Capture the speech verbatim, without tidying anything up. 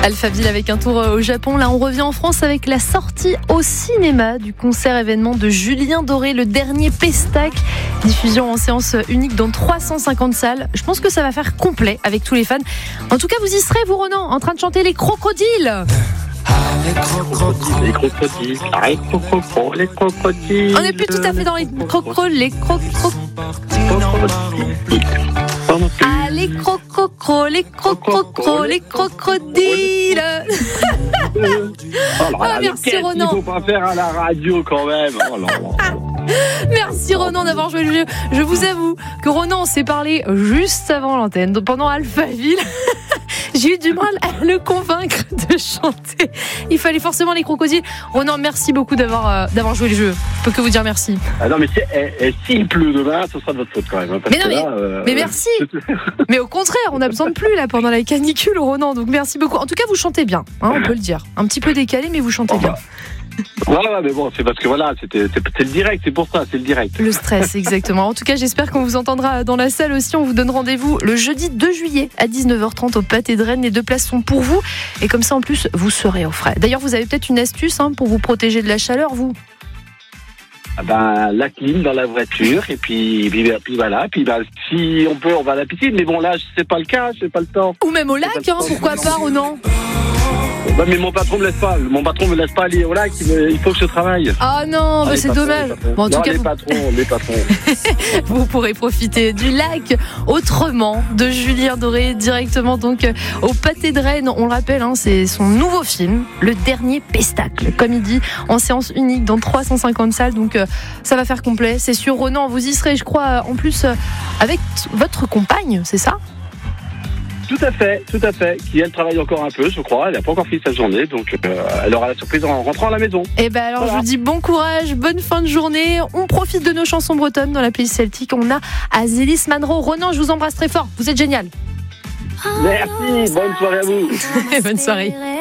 Alphaville avec un tour au Japon. Là, on revient en France avec la sortie au cinéma du concert événement de Julien Doré, le dernier Pestac. Diffusion en séance unique dans trois cent cinquante salles. Je pense que ça va faire complet avec tous les fans. En tout cas, vous y serez, vous, Ronan, en train de chanter les crocodiles. Les crocodiles, les crocodiles, les crocodiles, les crocodiles. On n'est plus tout à fait dans les crocodiles, les crocodiles. Ah, les crococros, les crococros, les crocodiles. Oh là Ah, là, merci, qu'est-ce Ronan. qu'il faut pas faire à la radio quand même. Oh là là. Merci Ronan d'avoir joué le jeu. Je vous avoue que Ronan, on s'est parlé juste avant l'antenne, donc pendant Alphaville. J'ai eu du mal à le convaincre de chanter. Il fallait forcément les crocodiles. Ronan, merci beaucoup d'avoir, euh, d'avoir joué le jeu. Je peux que vous dire merci. Ah non mais c'est, et, et s'il pleut demain, ce sera de votre faute quand même. hein, parce Mais non, que mais- là, euh, mais merci. Mais au contraire, on a besoin de pluie là pendant la canicule, Ronan. Donc merci beaucoup. En tout cas, vous chantez bien, hein, on peut le dire. Un petit peu décalé, mais vous chantez Oh, bien. bah. Ouais, ouais, mais bon, c'est parce que voilà, c'était, c'est, c'est le direct, c'est pour ça, c'est le direct. Le stress, exactement. En tout cas, j'espère qu'on vous entendra dans la salle aussi. On vous donne rendez-vous le jeudi deux juillet à dix-neuf heures trente au Pâté de Rennes. Les deux places sont pour vous. Et comme ça, en plus, vous serez au frais. D'ailleurs, vous avez peut-être une astuce hein, pour vous protéger de la chaleur, vous. Ah ben, la clim dans la voiture, et puis, puis, puis voilà, puis ben, si on peut, on va à la piscine, mais bon là, c'est pas le cas, c'est pas le temps. Ou même au lac, hein, pourquoi pas, Ronan. Bah, mais mon patron me laisse pas, mon patron me laisse pas aller au lac, il, me- il faut que je travaille. Ah non, Ah, bah, les c'est patrons, dommage. les patrons. Bon, en tout Non, cas, les vous, patrons, les patrons. vous pourrez profiter du lac autrement de Julien Doré directement donc au Pâté de Rennes. On le rappelle, hein, c'est son nouveau film, Le Dernier Pestacle, comme il dit, en séance unique dans trois cent cinquante salles. Donc euh, ça va faire complet, c'est sûr. Ronan, vous y serez, je crois, en plus euh, avec t- votre compagne, c'est ça ? Tout à fait, tout à fait. Qui elle travaille encore un peu, je crois. Elle n'a pas encore fini sa journée, donc euh, elle aura la surprise en rentrant à la maison. Eh ben alors, Voilà. je vous dis bon courage, bonne fin de journée. On profite de nos chansons bretonnes dans la playlist celtique. On a Azélis Manro. Ronan, je vous embrasse très fort. Vous êtes génial. Merci, bonne soirée à vous. Bonne soirée.